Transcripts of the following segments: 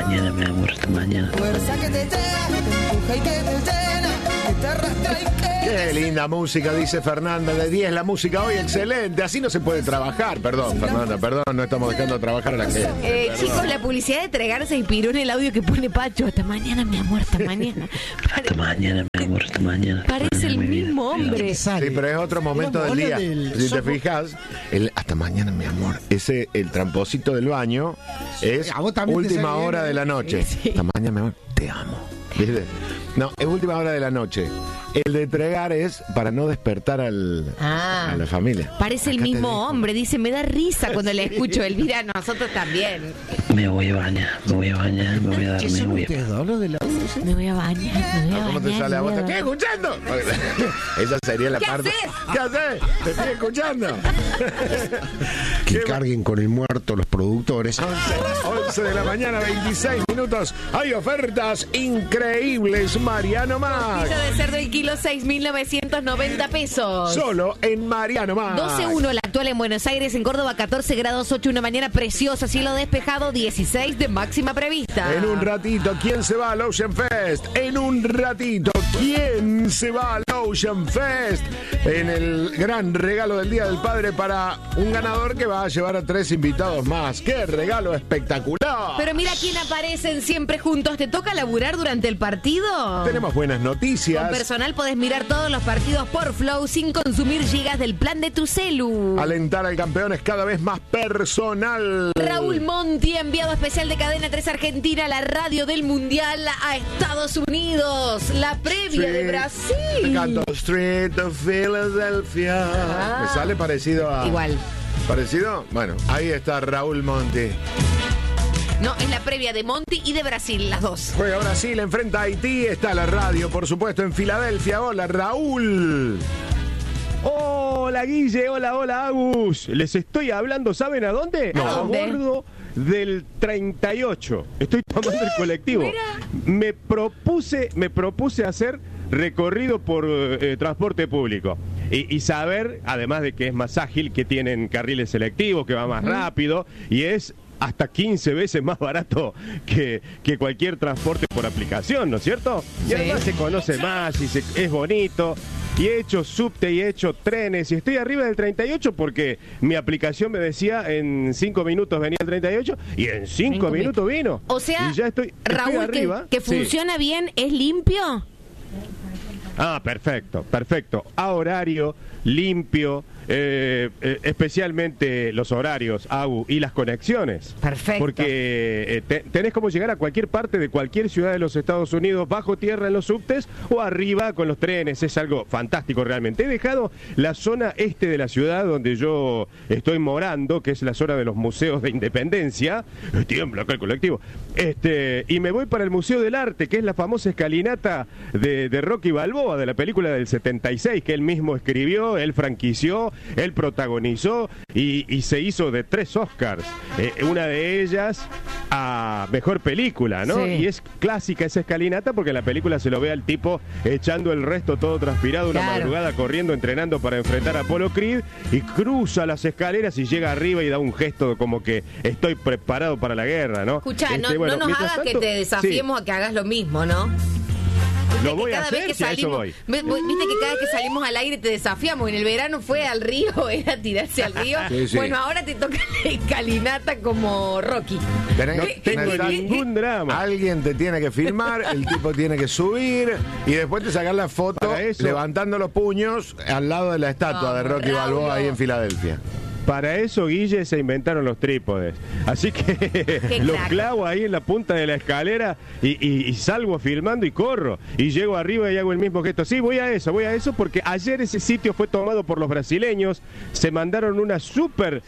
mañana, mi amor, hasta mañana. Fuerza que te llena, que te empuja y que te llena, que te arrastra y que... Qué linda música, dice Fernanda de 10. La música hoy excelente. Así no se puede trabajar. Perdón, Fernanda, perdón. No estamos dejando trabajar a la gente. Chicos, la publicidad de Tregar se inspiró en el audio que pone Pacho. Hasta mañana, mi amor, hasta mañana. Hasta mañana, mi amor, hasta mañana. Parece el mismo hombre. Sí, pero es otro momento del día. Si te fijas, hasta mañana, mi amor. El tramposito del baño es última hora de la noche. Sí. Hasta mañana, mi amor, te amo. ¿Viste? No, es última hora de la noche. El de entregar es para no despertar a la familia. Parece el mismo hombre. Dice, me da risa cuando le escucho. Elvira, nosotros también. Me voy a bañar, me voy a bañar, me voy a dar, me voy a... Me voy a bañar, ¿Cómo te sale a vos? ¿Te estoy escuchando? Esa sería la parte. ¿Qué haces? ¿Te estoy escuchando? Que carguen con el muerto los productores. 11 de la mañana, 26 minutos. Hay ofertas increíbles, Mariano Max. Costilla de cerdo el kilo, 6.990 pesos. Solo en Mariano Max. 12.1 la actual en Buenos Aires, en Córdoba 14 grados 8, una mañana preciosa, cielo despejado, 16 de máxima prevista. En un ratito, ¿quién se va al Ocean Fest? En un ratito, ¿quién se va al Ocean Fest? En el gran regalo del Día del Padre para un ganador que va a llevar a 3 invitados más. ¡Qué regalo espectacular! Pero mira quién aparecen siempre juntos. ¿Te toca laburar durante el partido? Tenemos buenas noticias. Con personal podés mirar todos los partidos por Flow sin consumir gigas del plan de tu celu. Alentar al campeón es cada vez más personal. Raúl Monti, enviado especial de Cadena 3 Argentina, la radio del Mundial a Estados Unidos. La previa de Brasil. Me canto Street of Philadelphia. Me sale parecido a... Igual. ¿Parecido? Bueno, ahí está Raúl Monti. No, es la previa de Monti y de Brasil, las dos. Juega Brasil, enfrenta a Haití. Está la radio, por supuesto, en Filadelfia. Hola, Raúl. Hola, Guille. Hola, Agus. Les estoy hablando, ¿saben a dónde? ¿A dónde? A bordo del 38. Estoy tomando el colectivo. Me propuse hacer recorrido por transporte público. Y saber, además de que es más ágil, que tienen carriles selectivos, que va más rápido, y es hasta 15 veces más barato que cualquier transporte por aplicación, ¿no es cierto? Y además se conoce más y es bonito. Y he hecho subte y he hecho trenes y estoy arriba del 38 porque mi aplicación me decía en 5 minutos venía el 38 y en 5 minutos vino. O sea, y ya estoy Raúl, arriba. que funciona bien, ¿es limpio? Ah, perfecto. A horario, limpio, especialmente los horarios, AU, y las conexiones. Perfecto. Porque tenés como llegar a cualquier parte de cualquier ciudad de los Estados Unidos, bajo tierra en los subtes o arriba con los trenes. Es algo fantástico realmente. He dejado la zona este de la ciudad donde yo estoy morando, que es la zona de los museos de Independencia. Tiembla acá el colectivo. Y me voy para el Museo del Arte, que es la famosa escalinata de Rocky Balboa, de la película del 76, que él mismo escribió, él franquició, él protagonizó y se hizo de 3 Oscars. Una de ellas a Mejor Película, ¿no? Sí. Y es clásica esa escalinata porque en la película se lo ve al tipo echando el resto todo transpirado, una madrugada corriendo, entrenando para enfrentar a Apollo Creed, y cruza las escaleras y llega arriba y da un gesto como que estoy preparado para la guerra, ¿no? Escuchá, no nos hagas que te desafiemos a que hagas lo mismo, ¿no? Lo voy a hacer, si a eso voy. Viste que cada vez que salimos al aire te desafiamos. En el verano fue al río, era tirarse al río. Sí. Bueno, ahora te toca la escalinata como Rocky. No tengo ningún drama. Alguien te tiene que filmar, el tipo tiene que subir y después te sacar la foto levantando los puños al lado de la estatua de Rocky Balboa ahí en Filadelfia. Para eso, Guille, se inventaron los trípodes. Así que los clavo ahí en la punta de la escalera y salgo filmando y corro. Y llego arriba y hago el mismo gesto. Sí, voy a eso, porque ayer ese sitio fue tomado por los brasileños. Se mandaron una súper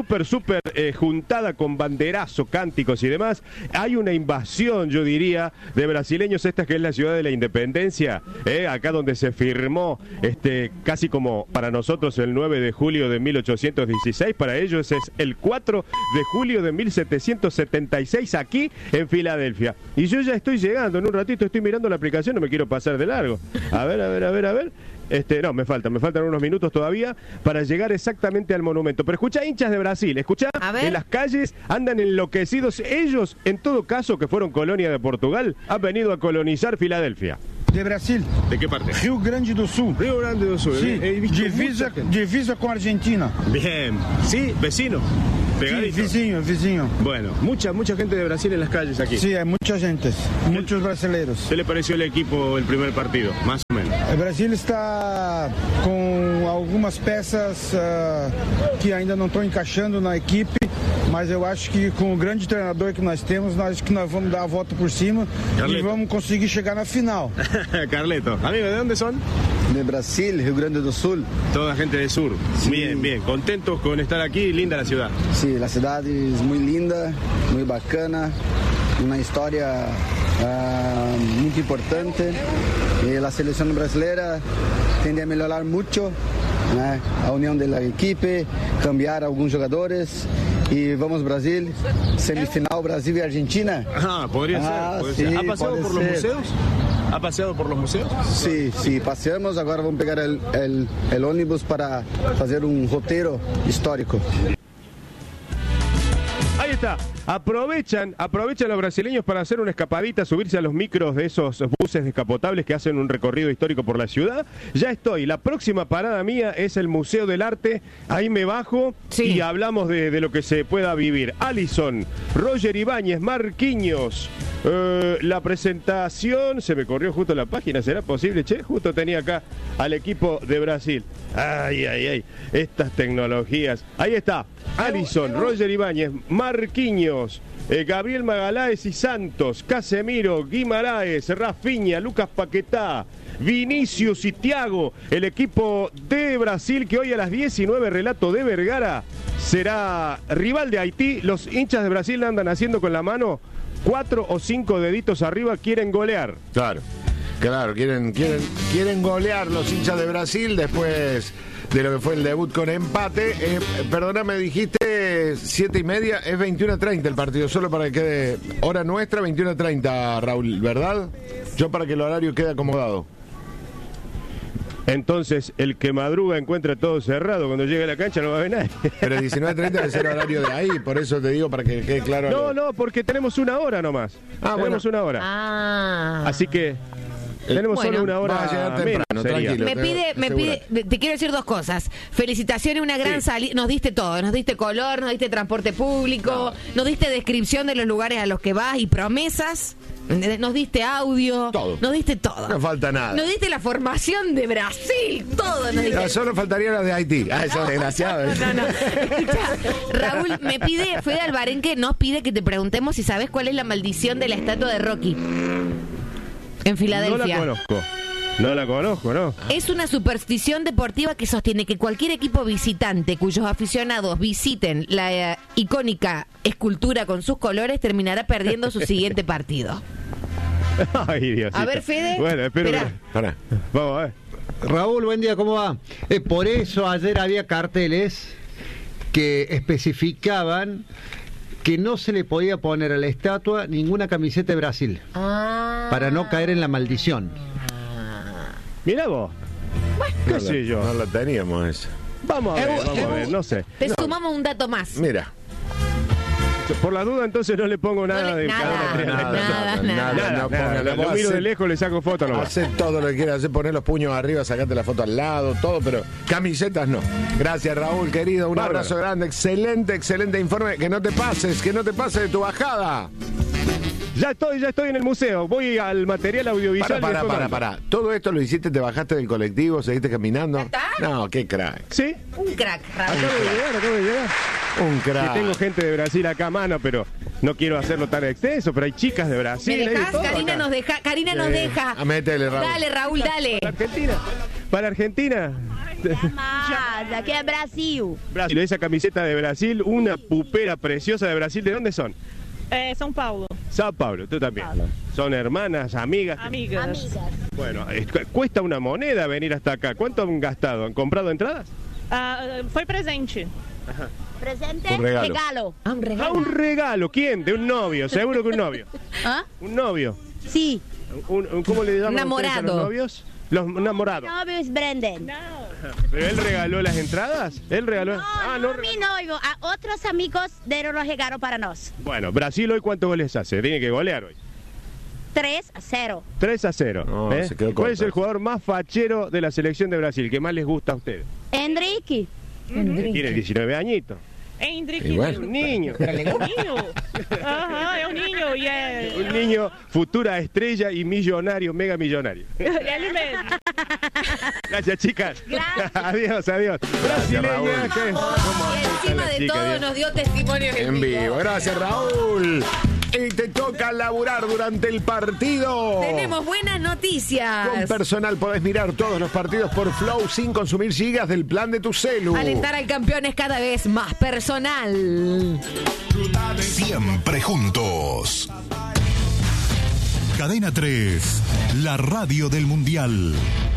juntada con banderazo, cánticos y demás. Hay una invasión, yo diría, de brasileños. Esta que es la ciudad de la Independencia, acá donde se firmó, casi como para nosotros el 9 de julio de 1816. Para ellos es el 4 de julio de 1776 aquí en Filadelfia. Y yo ya estoy llegando, en un ratito estoy mirando la aplicación, no me quiero pasar de largo. A ver. No, me faltan unos minutos todavía para llegar exactamente al monumento. Pero escuchá, hinchas de Brasil, escuchá, en las calles andan enloquecidos. Ellos, en todo caso, que fueron colonia de Portugal, han venido a colonizar Filadelfia. De Brasil. ¿De qué parte? Rio Grande do Sul. Rio Grande do Sul. Sí, divisa con Argentina. Bien. Sí, vecino. Pegadito. Sí, vizinho. Bueno, mucha gente de Brasil en las calles aquí. Sí, hay mucha gente, muchos brasileños. ¿Qué le pareció el equipo el primer partido? Más o menos. El Brasil está com algumas peças que ainda não estão encaixando na equipe, mas eu acho que com o grande treinador que nós temos, acho que nós vamos dar a volta por cima e vamos conseguir chegar na final. Carleto, amigo, ¿de dónde son? De Brasil, Rio Grande do Sul. Toda gente del sur. Sí. Bien. Contentos con estar aquí, linda la ciudad. Sí, la ciudad es muy linda, muy bacana, una historia muy importante. La selección brasileña tiende a mejorar mucho, ¿no? La unión de la equipe, cambiar algunos jugadores. Y vamos Brasil, semifinal Brasil y Argentina. Podría ser. ¿Ha pasado por los museos? ¿Ha paseado por los museos? Sí, paseamos. Ahora vamos a pegar el ómnibus para hacer un roteiro histórico. Ahí está. Aprovechan los brasileños para hacer una escapadita, subirse a los micros de esos buses descapotables que hacen un recorrido histórico por la ciudad. Ya estoy. La próxima parada mía es el Museo del Arte. Ahí me bajo y hablamos de lo que se pueda vivir. Alisson, Roger Ibáñez, Marquinhos. La presentación, se me corrió justo la página, ¿será posible, che? Justo tenía acá al equipo de Brasil. Ay, estas tecnologías. Ahí está, Alisson, Roger Ibáñez, Marquinhos, Gabriel Magaláes y Santos, Casemiro, Guimaraes, Rafinha, Lucas Paquetá, Vinicius y Thiago, el equipo de Brasil que hoy a las 19, relato de Vergara, será rival de Haití. Los hinchas de Brasil andan haciendo con la mano 4 o 5 deditos arriba, quieren golear. Claro, quieren golear los hinchas de Brasil después de lo que fue el debut con empate. Perdóname, dijiste 7:30, es 21:30 el partido, solo para que quede hora nuestra, 21:30, Raúl, ¿verdad? Yo para que el horario quede acomodado. Entonces, el que madruga encuentra todo cerrado. Cuando llegue a la cancha no va a ver nadie. Pero 19:30 debe ser horario de ahí, por eso te digo, para que quede claro. No, porque tenemos una hora nomás. Tenemos una hora. Así que tenemos solo una hora. Va a llegar temprano, tranquilo. Me pide, te quiero decir dos cosas. Felicitaciones, una gran salida. Nos diste todo, nos diste color, nos diste transporte público, nos diste descripción de los lugares a los que vas y promesas. Nos diste audio, todo. Nos diste todo. No falta nada. Nos diste la formación de Brasil, todo nos diste. Solo faltaría la de Haití. Eso es desgraciado. No. Escucha, Raúl, Fede Albarenque nos pide que te preguntemos si sabes cuál es la maldición de la estatua de Rocky en Filadelfia. No la conozco, ¿no? Es una superstición deportiva que sostiene que cualquier equipo visitante cuyos aficionados visiten la icónica escultura con sus colores terminará perdiendo su siguiente partido. Ay, Diosito. A ver, Fede. Bueno, espero que... Vamos a ver. Raúl, buen día, ¿cómo va? Por eso ayer había carteles que especificaban que no se le podía poner a la estatua ninguna camiseta de Brasil para no caer en la maldición. Mirá vos. Bueno, ¿qué sé yo? No la teníamos esa. Vamos a ver, no sé. Te sumamos un dato más. Mira. Por la duda, entonces no le pongo nada de nada. Lo miro de lejos, le saco foto nomás. Hacé todo lo que quieras hacer, poner los puños arriba, sacarte la foto al lado, todo, pero camisetas no. Gracias, Raúl, querido. Un abrazo grande. Excelente informe. Que no te pases de tu bajada. Ya estoy en el museo. Voy al material audiovisual. Para. Todo esto lo hiciste, te bajaste del colectivo, seguiste caminando. ¿Ya está? No, qué crack. ¿Sí? Un crack, Raúl. Acabo de llegar. Un crack. Sí, tengo gente de Brasil acá a mano, pero no quiero hacerlo tan extenso, pero hay chicas de Brasil. ¿Me dejás? Karina nos deja. Métele, Raúl. Dale, Raúl, dale. Para Argentina. Mas, aquí es Brasil. Brasil, esa camiseta de Brasil, una pupera preciosa de Brasil. ¿De dónde son? São Paulo. Sao Paulo, tú también. ¿Son hermanas, amigas? Amigas. Bueno, cuesta una moneda venir hasta acá. ¿Cuánto han gastado? ¿Han comprado entradas? Fue presente. Ajá. Presente, un regalo. Un regalo. ¿Quién? De un novio, seguro que un novio. ¿Ah? Un novio. Sí. ¿Cómo le llaman enamorado. ustedes a los novios? Los enamorados. Mi novio es Brendan. ¿Pero él regaló las entradas? ¿Él regaló? No, mi novio. A otros amigos dieron los regalos para nosotros. Bueno, Brasil hoy ¿cuántos goles hace? Tiene que golear hoy. 3-0. 3-0. No, se quedó ¿Cuál es corto. el jugador más fachero de la selección de Brasil? ¿Que más les gusta a ustedes? Enrique. Tiene 19 añitos. Enrique. Y bueno. Un niño. Ajá, es un niño. Un niño, futura estrella y millonario, mega millonario. Gracias, chicas. Gracias. Adiós. Raúl. Brasileña, ¿qué? Y encima de todo nos dio testimonios En vivo. Gracias, Raúl. Y te toca laburar durante el partido. Tenemos buenas noticias. Con personal podés mirar todos los partidos por Flow sin consumir gigas del plan de tu celu. Alentar al campeón es cada vez más personal. Siempre juntos. Cadena 3, la radio del Mundial.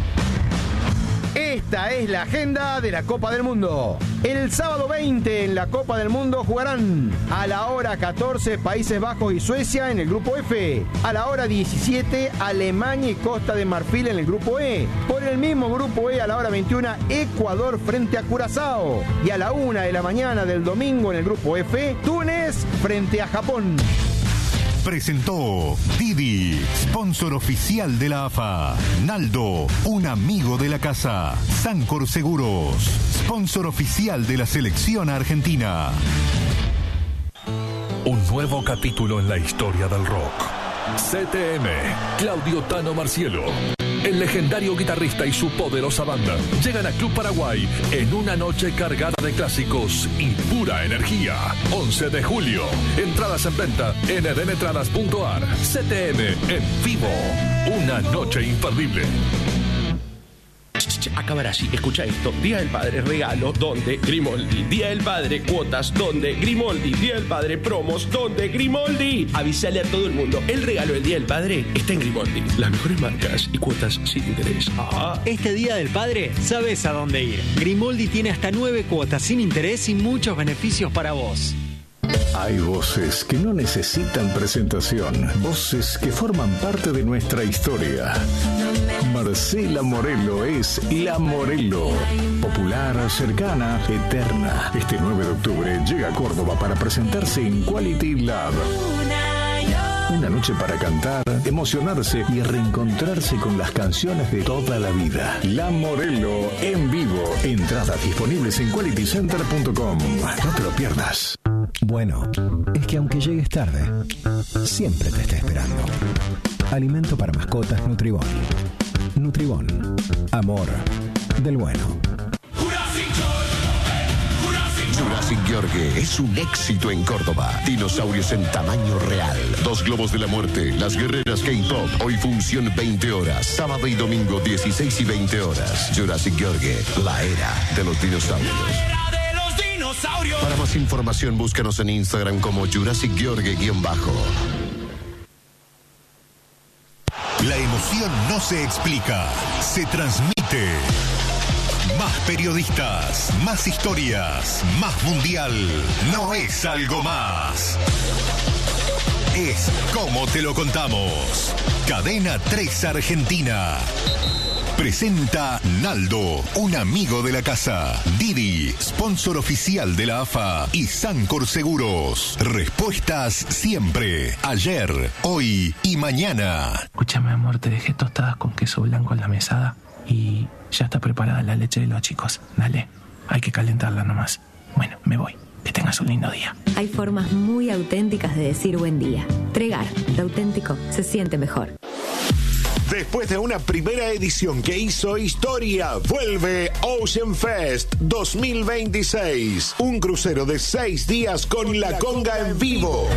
Esta es la agenda de la Copa del Mundo. El sábado 20 en la Copa del Mundo jugarán a la hora 14 Países Bajos y Suecia en el grupo F. A la hora 17 Alemania y Costa de Marfil en el grupo E. Por el mismo grupo E a la hora 21 Ecuador frente a Curazao. Y a la 1 de la mañana del domingo en el grupo F Túnez frente a Japón. Presentó Didi, sponsor oficial de la AFA. Naldo, un amigo de la casa. Sancor Seguros, sponsor oficial de la selección argentina. Un nuevo capítulo en la historia del rock. CTM, Claudio Tano Marcielo, el legendario guitarrista y su poderosa banda llegan a Club Paraguay en una noche cargada de clásicos y pura energía. 11 de julio. Entradas en venta en edenetradas.ar. CTM en vivo. Una noche imperdible. Acabará así, escucha esto. Día del Padre, regalo, donde Grimoldi. Día del Padre, cuotas, donde Grimoldi. Día del Padre, promos, donde Grimoldi. Avísale a todo el mundo, el regalo del Día del Padre está en Grimoldi. Las mejores marcas y cuotas sin interés. Este Día del Padre, sabes a dónde ir. Grimoldi tiene hasta 9 cuotas sin interés y muchos beneficios para vos. Hay voces que no necesitan presentación, voces que forman parte de nuestra historia. Marcela Morelo es La Morelo, popular, cercana, eterna. Este 9 de octubre llega a Córdoba para presentarse en Quality Lab. Una noche para cantar, emocionarse y reencontrarse con las canciones de toda la vida. La Morelo en vivo. Entradas disponibles en qualitycenter.com. No te lo pierdas. Bueno, es que aunque llegues tarde, siempre te está esperando. Alimento para mascotas Nutribón. Nutribón. Amor del bueno. Jurassic Gheorghe es un éxito en Córdoba. Dinosaurios en tamaño real. 2 globos de la muerte. Las guerreras K-Pop. Hoy función 20 horas. Sábado y domingo 16 y 20 horas. Jurassic Gheorghe, la era de los dinosaurios. Para más información, búscanos en Instagram como Jurassic Gheorghe_. La emoción no se explica, se transmite. Más periodistas, más historias, más mundial. No es algo más. Es como te lo contamos. Cadena 3 Argentina. Presenta Naldo, un amigo de la casa. Didi, sponsor oficial de la AFA. Y Sancor Seguros. Respuestas siempre. Ayer, hoy y mañana. Escúchame, amor, te dejé tostadas con queso blanco en la mesada y ya está preparada la leche de los chicos. Dale, hay que calentarla nomás. Bueno, me voy. Que tengas un lindo día. Hay formas muy auténticas de decir buen día. Tregar, lo auténtico se siente mejor. Después de una primera edición que hizo historia, vuelve Ocean Fest 2026. Un crucero de 6 días con la conga en vivo.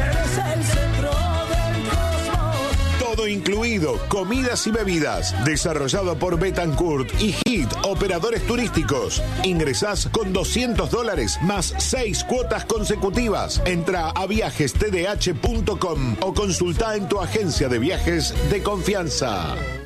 Todo incluido, comidas y bebidas. Desarrollado por Betancourt y HIT, operadores turísticos. Ingresás con $200 más 6 cuotas consecutivas. Entra a viajestdh.com o consulta en tu agencia de viajes de confianza.